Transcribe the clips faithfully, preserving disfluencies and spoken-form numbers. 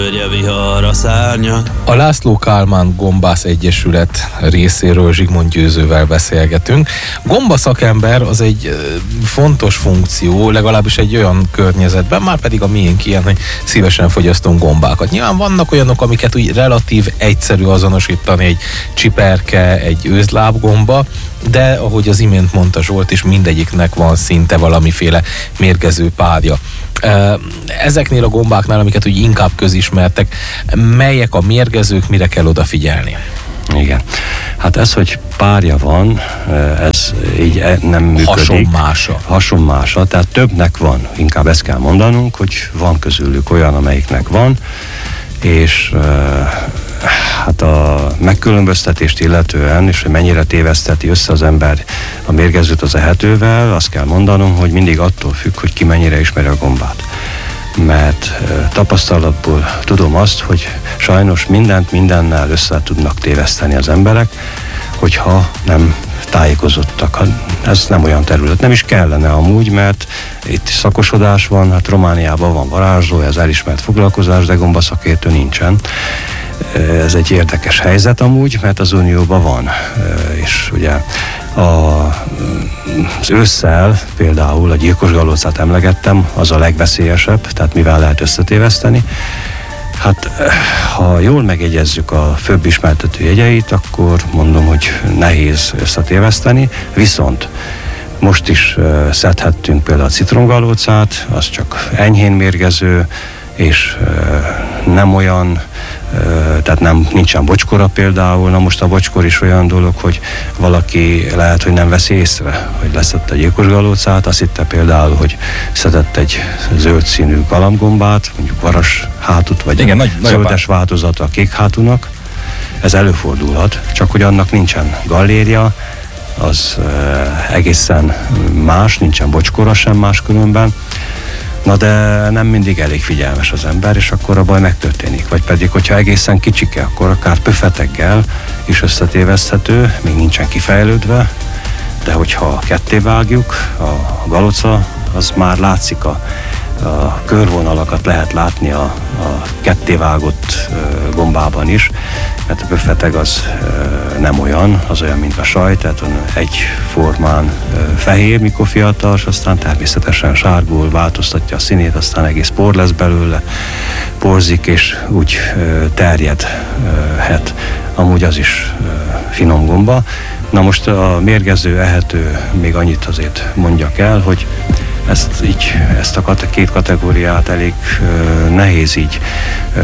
törje vihar a szárnyak. A László Kálmán Gombász Egyesület részéről Zsigmond Győzővel beszélgetünk. Gomba szakember az egy fontos funkció, legalábbis egy olyan környezetben, már pedig a miénk ilyen, hogy szívesen fogyasztunk gombákat. Nyilván vannak olyanok, amiket úgy relatív egyszerű azonosítani, egy csiperke, egy őzlábgomba, de ahogy az imént mondta Zsolt is, mindegyiknek van szinte valamiféle mérgező párja. Ezeknél a gombáknál, amiket úgy inkább közismertek, melyek a mérgezők, mire kell odafigyelni? Igen. Hát ez, hogy párja van, ez így nem működik. Hasonmása. Hasonmása, tehát többnek van. Inkább ezt kell mondanunk, hogy van közülük olyan, amelyiknek van, és hát a megkülönböztetést illetően, és hogy mennyire téveszteti össze az ember a mérgezőt az ehetővel, azt kell mondanom, hogy mindig attól függ, hogy ki mennyire ismeri a gombát. Mert tapasztalatból tudom azt, hogy sajnos mindent mindennel össze tudnak téveszteni az emberek, hogyha nem tájékozottak. Ez nem olyan terület. Nem is kellene amúgy, mert itt szakosodás van, hát Romániában van varázsló, ez elismert foglalkozás, de gombaszakértő nincsen. Ez egy érdekes helyzet amúgy, mert az Unióban van. És ugye a, az ősszel például a gyilkos galócát emlegettem, az a legveszélyesebb, tehát mivel lehet összetéveszteni. Hát, ha jól megegyezzük a főbb ismertető jegyeit, akkor mondom, hogy nehéz összetéveszteni, viszont most is uh, szedhettünk például a citromgalócát, az csak enyhén mérgező, és uh, nem olyan, uh, tehát nem, nincsen bocskora például. Na most a bocskor is olyan dolog, hogy valaki lehet, hogy nem veszi észre, hogy leszett a gyilkos galócát, azt hitte például, hogy szedett egy zöld színű galambgombát, mondjuk varas hátút, vagy igen, nagy, zöldes változata a kék hátúnak. Ez előfordulhat, csak hogy annak nincsen gallérja, az uh, egészen más, nincsen bocskora sem máskülönben. Na de nem mindig elég figyelmes az ember, és akkor a baj megtörténik. Vagy pedig, hogyha egészen kicsike, akkor akár pöfeteggel is összetéveszthető, még nincsen kifejlődve, de hogyha ketté vágjuk, a galoca, az már látszik, a, a körvonalakat lehet látni a, a kettévágott gombában is, mert a pöfeteg az nem olyan, az olyan, mint a saj, tehát egyformán fehér, mikor fiatal, és aztán természetesen sárgul, változtatja a színét, aztán egész por lesz belőle, porzik, és úgy terjedhet. Amúgy az is finom gomba. Na most a mérgező, ehető, még annyit azért mondjak el, hogy ezt, így, ezt a két kategóriát elég uh, nehéz így uh,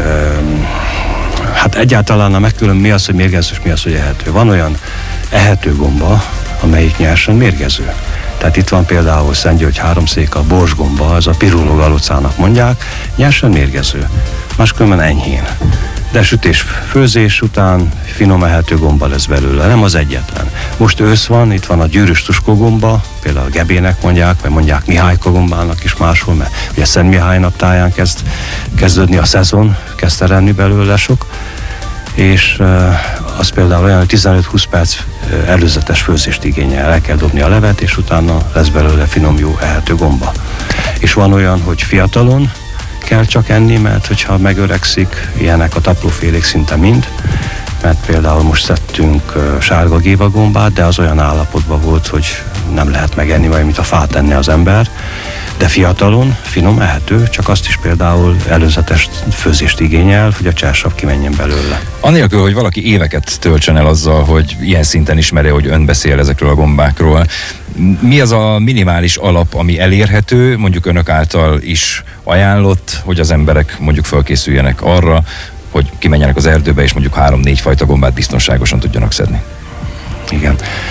hát egyáltalán a megkülön mi az, hogy mérgező, és mi az, hogy ehető. Van olyan ehető gomba, amelyik nyersen mérgező. Tehát itt van például Szentgyörgy háromszék, a borsgomba, ez a piruló galócának mondják, nyersen mérgező. Máskülönben enyhén. De sütés, főzés után finom ehető gomba lesz belőle, nem az egyetlen. Most ősz van, itt van a gyűrűs tuskógomba, például Gebének mondják, vagy mondják Mihályka gombának is máshol, mert ugye Szent Mihály naptáján kezd kezdődni a szezon, kezd eredni belőle sok, és uh, az például olyan, hogy tizenöt-húsz perc uh, előzetes főzést igényel, el kell dobni a levet, és utána lesz belőle finom, jó ehető gomba. És van olyan, hogy fiatalon kell csak enni, mert hogyha megöregszik, ilyenek a taplófélék szinte mind, mert például most szedtünk uh, sárga gévagombát, de az olyan állapotban volt, hogy nem lehet megenni, vagy mint a fát enni az ember, de fiatalon, finom, ehető, csak azt is például előzetes főzést igényel, hogy a csersav kimenjen belőle. Anélkül, hogy valaki éveket töltsön el azzal, hogy ilyen szinten ismeri, hogy ön beszél ezekről a gombákról, mi az a minimális alap, ami elérhető, mondjuk önök által is ajánlott, hogy az emberek mondjuk felkészüljenek arra, hogy kimenjenek az erdőbe, és mondjuk három-négy fajta gombát biztonságosan tudjanak szedni? Igen.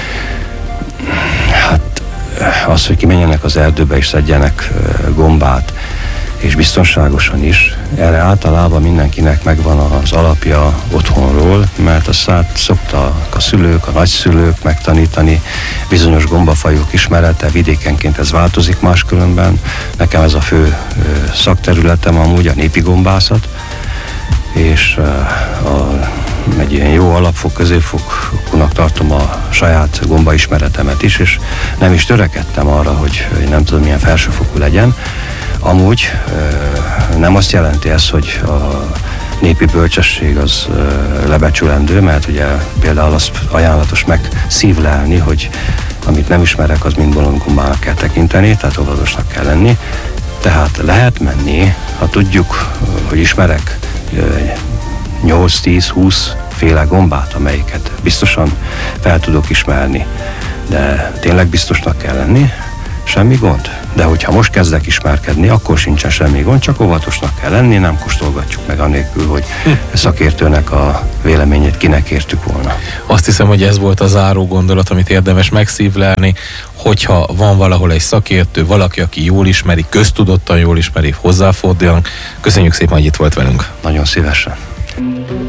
Hát az, hogy kimenjenek az erdőbe és szedjenek gombát, és biztonságosan is, erre általában mindenkinek megvan az alapja otthonról, mert azt szoktak a szülők, a nagyszülők megtanítani, bizonyos gombafajok ismerete, vidékenként ez változik máskülönben. Nekem ez a fő szakterületem amúgy a népi gombászat, és a, egy ilyen jó alapfok, középfokúnak tartom a saját gomba ismeretemet is, és nem is törekedtem arra, hogy nem tudom milyen felsőfokú legyen. Amúgy nem azt jelenti ez, hogy a népi bölcsesség az lebecsülendő, mert ugye például azt ajánlatos megszívlelni, hogy amit nem ismerek, az mind bolondgombának kell tekinteni, tehát óvatosnak kell lenni. Tehát lehet menni, ha tudjuk, hogy ismerek nyolc, tíz, húsz féle gombát, amelyiket biztosan fel tudok ismerni, de tényleg biztosnak kell lenni, semmi gond. De hogyha most kezdek ismerkedni, akkor sincsen semmi gond, csak óvatosnak kell lenni, nem kóstolgatjuk meg anélkül, hogy szakértőnek a véleményét kinek értük volna. Azt hiszem, hogy ez volt a záró gondolat, amit érdemes megszívlelni, hogyha van valahol egy szakértő, valaki, aki jól ismeri, köztudottan jól ismeri, hozzáforduljanak. Köszönjük szépen, hogy itt volt velünk. Nagyon szívesen.